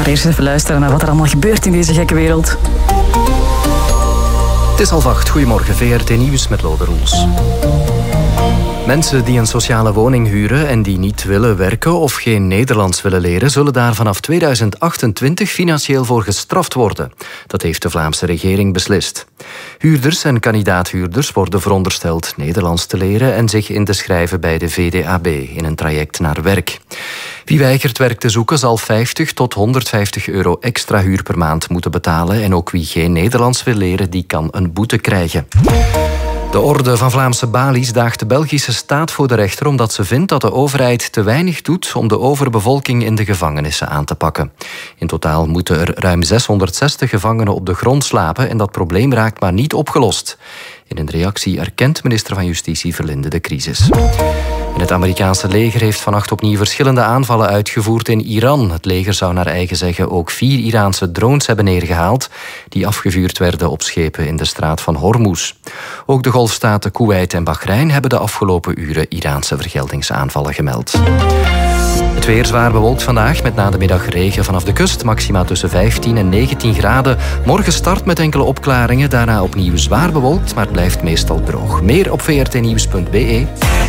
Maar eerst even luisteren naar wat er allemaal gebeurt in deze gekke wereld. Het is 7:30. Goedemorgen, VRT Nieuws met Lode Roels. Mensen die een sociale woning huren en die niet willen werken of geen Nederlands willen leren, zullen daar vanaf 2028 financieel voor gestraft worden. Dat heeft de Vlaamse regering beslist. Huurders en kandidaathuurders worden verondersteld Nederlands te leren en zich in te schrijven bij de VDAB in een traject naar werk. Wie weigert werk te zoeken zal 50 tot 150 euro extra huur per maand moeten betalen en ook wie geen Nederlands wil leren, die kan een boete krijgen. De Orde van Vlaamse Balies daagt de Belgische staat voor de rechter omdat ze vindt dat de overheid te weinig doet om de overbevolking in de gevangenissen aan te pakken. In totaal moeten er ruim 660 gevangenen op de grond slapen en dat probleem raakt maar niet opgelost. In een reactie erkent minister van Justitie Verlinde de crisis. En het Amerikaanse leger heeft vannacht opnieuw verschillende aanvallen uitgevoerd in Iran. Het leger zou naar eigen zeggen ook 4 Iraanse drones hebben neergehaald die afgevuurd werden op schepen in de straat van Hormuz. Ook de golfstaten Koeweit en Bahrein hebben de afgelopen uren Iraanse vergeldingsaanvallen gemeld. Het weer zwaar bewolkt vandaag, met na de middag regen vanaf de kust. Maxima tussen 15 en 19 graden. Morgen start met enkele opklaringen, daarna opnieuw zwaar bewolkt, maar het blijft meestal droog. Meer op vrtnieuws.be.